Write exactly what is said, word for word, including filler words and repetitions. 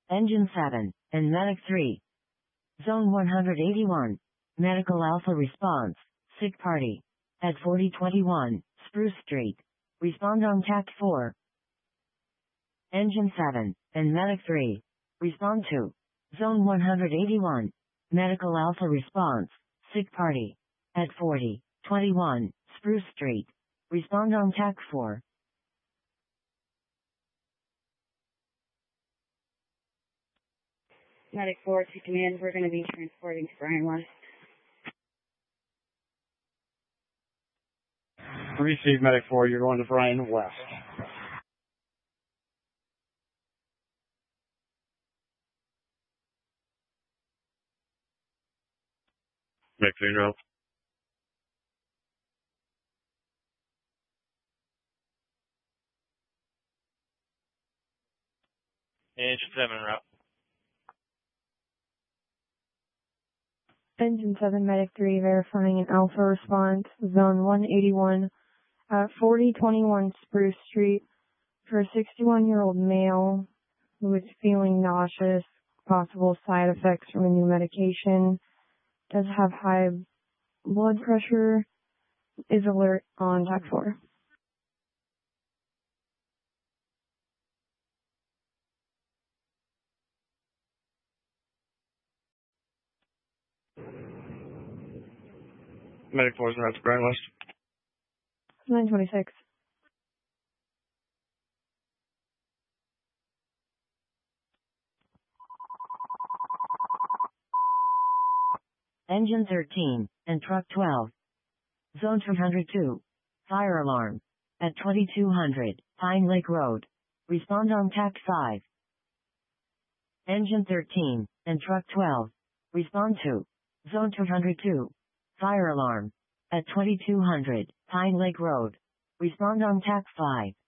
Engine seven, and Medic three. Zone one eighty-one. Medical Alpha response. Sick party. At forty twenty-one, Spruce Street. Respond on T A C four. Engine seven, and Medic three. Respond to. Zone one eighty-one. Medical Alpha response. Sick party. At forty twenty-one, Spruce Street. Respond on T A C four. Medic four to command, we're going to be transporting to Bryan West. Receive Medic four, you're going to Bryan West. Medic three, route. Engine seven, route. Engine seven, Medic three, verifying an Alpha response, Zone one eighty-one, at forty twenty-one Spruce Street, for a sixty-one-year-old male who is feeling nauseous, possible side effects from a new medication, does have high blood pressure, is alert on T A C four. Medic four is route to Bryan West. nine twenty-six. Engine thirteen, and Truck twelve. Zone two oh two. Fire alarm. At twenty-two hundred, Pine Lake Road. Respond on T A C five. Engine thirteen, and Truck twelve. Respond to. Zone two oh two. Fire alarm. At twenty-two hundred, Pine Lake Road. Respond on T A C five.